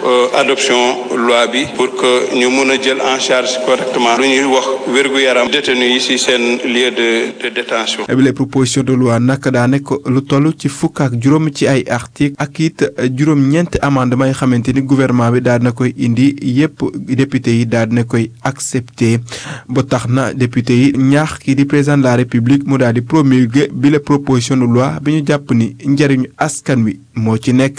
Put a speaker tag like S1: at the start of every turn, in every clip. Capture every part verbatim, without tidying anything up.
S1: adoption loi bi pour que ñu mun a jël en charge correctement lu ñuy wax wér-gu-yaram détenus yi ci seen lieu de de détention.
S2: les propositions de loi nag daa nekk lu toll ci fukk ak juróom ci ay article ak it juróom-ñeenti amendement yi xamante ni gouvernement bi daal na koy indi yépp député yi daal na koy accepté ba tax na député yi ñaax kii di président de la république mu daal di promulguer bi la proposition de loi bi ñu jàpp ni njëriñu askan wi moo ci nekk.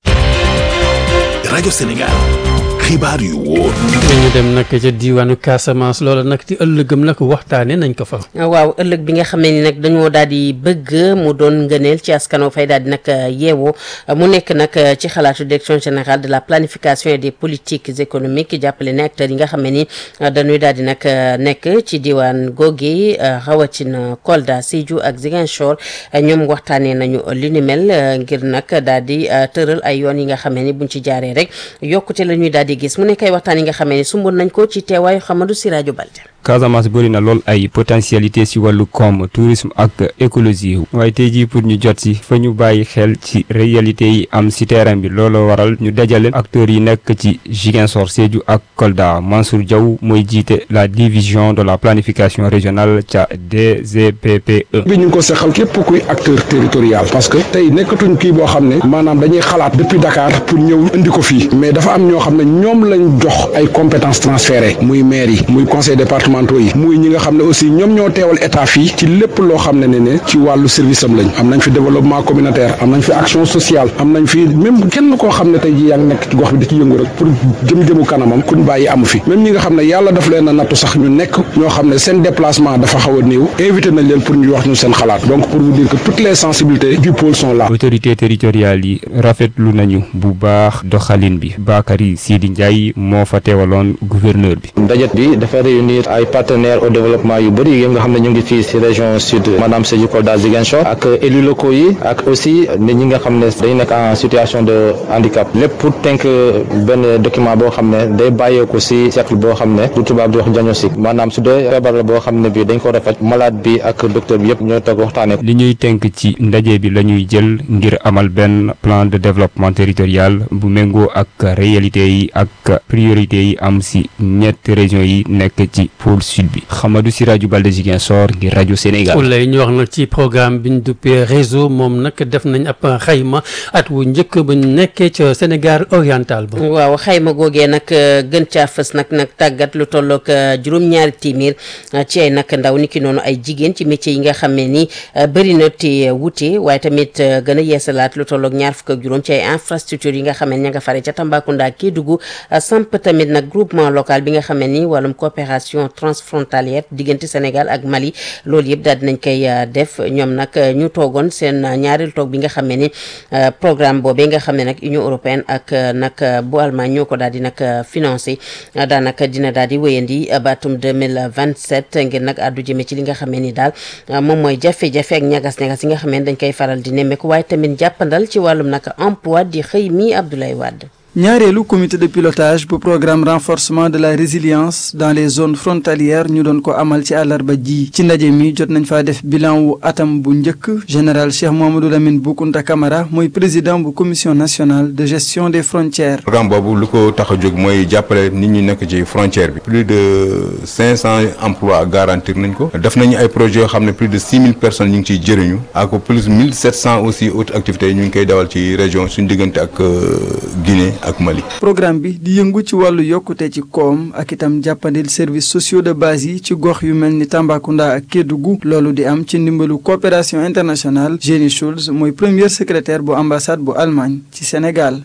S3: rajo Sénégal xibaar yu wóor.
S4: ñu dem nag ca diwaanu Casamance loola nag ci ëllëgëm nag waxtaane nañ ko fa.
S5: waaw ëllëg bi nga xamee ni nag dañoo daal di bëgg mu doon ngëneel ci askan fay daal di nag yeewoo mu nekk nag ci xalaatu direction générale de la planification et des politiques économiques jàppale ne acteurs yi nga xam ne ni dañuy daal di nag nekk ci diwaan googu rawatina Kolda Sédhiou ak Ziguinchor ñoom waxtaanee nañu li ni mel ngir nag daal di tëral ay yoon yi nga xam ne ni buñ ci jaaree rek yokkute la ñuy daal di gis mu nekk ay waxtaan yi nga xamee ne sumboon nañ ko ci teewaayu Xamadou Siradio Balde.
S6: Casamance bëri na lool ay potentialité ci wàllu koom tourisme ak écologie waaye tey jii pour ñu jot ci fa ñu bàyyi xel ci réalité yi am ci terrain bi looloo waral ñu dajale acteurs yi nekk ci Ziguinchor Sédhiou ak Kolda Mansour Diaw mooy jiite la division de la planification régionale ca D G P P E.
S7: bi ñu ngi ko seqal képp kuy acteur territorial parce que tey nekkatuñ kii boo xam ne maanaam dañuy xalaat depuis Dakar pour ñëw indi ko fii mais dafa am ñoo xam ne ñoom lañ jox ay compétences transférées muy maire yi muy conseil départemental yi muy ñi nga xam ne aussi ñoom ñoo teewal état fii ci lépp loo xam ne ne ne ci wàllu service am lañ am nañ fi développement communautaire am nañ fi action sociale am nañ fi même kenn koo xam ne tey ji yaa ngi nekk ci gox bi di ci yëngu rek pour jëm-jëmu kanamam kuñ bàyyi amu fi même ñi nga xam ne yàlla daf leen a nattu sax ñu nekk ñoo xam ne seen déplacement dafa xaw a néew invité nañ leen pour ñu wax ñu seen xalaat donc pour vous dire que toutes les sensibilités du pôle sont là.
S6: autorités territoriales yi rafetlu nañu bu baax doxalin bi Bakary Sidi Ndiaye moo fa teewaloon gouverneur bi.
S8: ndaje bi dafa réunir ay partenaires au développement yu bëri yi nga xam ne ñu ngi fii ci région sud maanaam Sédhiou Kolda Ziguinchor ak élus locaux yi ak aussi nit ñi nga xam ne dañu nekk en situation de handicap lépp pour tënk benn document boo xam ne day bàyyeeku ci cercle boo xam ne du tubaab di wax diagnostic maanaam su dee feebar la boo xam ne bi dañ ko rafet malade bi ak docteur bi yëpp ñoo toog waxtaanee.
S6: li ñuy tënk ci ndaje bi la ñuy jël ngir amal benn plan de développement territorial bu méngoo ak réalité yi ak priorité yi am ci ñetti régions yi nekk ci pôle sud bi. Xamadou Siradio Balde Ziguinchor ngir rajo Sénégal.
S4: lay ñu wax nag ci programme bi ñu duppee réseau moom nag def nañ ab xayma at wu njëkk ba ñu nekkee ca Sénégal oriental ba.
S5: waaw xayma googee nag gën caa fës nag nag tàggat lu tollook juróom-ñaari téeméer ci ay nag ndaw ni ki noonu ay jigéen ci métier yi nga xam ne ni bëri na te wuute waaye tamit gën a yeesalaat lu tollook ñaar fukk ak juróom ci ay infrastructure yi nga xam ne ña nga fare ca Tambacounda Kédougou samp tamit nag groupement local bi nga xam ne ni wàllum coopération transfrontalière diggante Sénégal ak Mali loolu yëpp daal dinañ koy def ñoom nag ñu toogoon seen ñaareelu toog bi nga xam ne ni programme boobee nga xam ne nag Union européenne ak nag bu Allemagne ñoo ko daal di nag financé daanaka dina daal di wéyandi baatum deux mille vingt-sept ngir nag àddu jëme ci li nga xam ne ni daal moom mooy jafe-jafe ak ñagas-ñagas yi nga xam ne dañ koy faral di nemmeeku waaye tamit jàppandal ci wàllum nag emploi di xëy mi Abdoulaye Wade.
S9: ñaareelu comité de pilotage bu programme renforcement de la résilience dans les zones frontalières ñu doon ko amal ci àllarba ji ci ndaje mi jot nañ faa def bilan wu atam bu njëkk général Cheikh Mouhamadou Lamine Boukounta Camara mooy président bu commission nationale de gestion des frontières.
S10: programme boobu lu ko tax a jóg mooy jàppale nit ñi nekk ci frontière bi plus de cinq cent emplois garantir nañ ko def nañu ay projets yoo xam ne plus de six mille personnes ñu ngi ciy jëriñu ak plus mille sept cent aussi autres activités ñu ngi koy dawal ci région suñu diggante ak Guinée. ak Mali.
S9: programme bi di yëngu ci wàllu yokkute ci koom ak itam jàppandil services sociaux de base yi ci gox yu mel ni Tambacounda ak Kédougou loolu di am ci ndimbalu coopération internationale Jenny Schulz mooy premier secrétaire bu ambassade bu Allemagne ci Sénégal.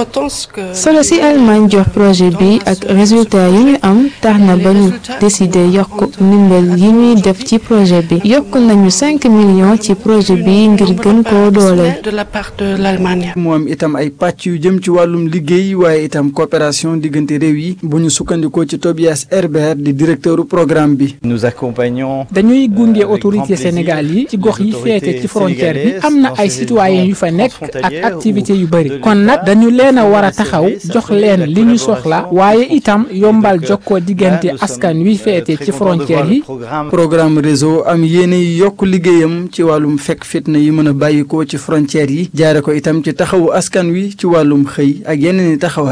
S11: solo si Allemagne jox projet bi ak résultat yi ñu am tax na ba ñu décider yokk ndimbal yi ñuy def ci projet bi yokk nañu cinq millions ci projet bi ngir gën koo dooleel.
S9: mu am itam ay pàcc yu jëm ci wàllum liggéey waaye itam coopération diggante réew yi bu ñu sukkandikoo ci Tobias Herbert di directeuru programme bi.
S12: dañuy gunge autorité Sénégal yi ci gox yi féete ci frontière bi am na ay citoyens yu fa nekk ak activité yu bëri kon nag dañu leen a war a taxaw jox leen li ñu soxla waaye itam yombal jokkoo diggante askan wi féete ci frontière yi.
S9: programme réseau am yéene yi yokk liggéeyam ci wàllum fekk fitna yi mën a bàyyikoo ci frontière yi jaare ko itam ci taxawu askan wi ci wàllum xëy ak yeneen i taxawaay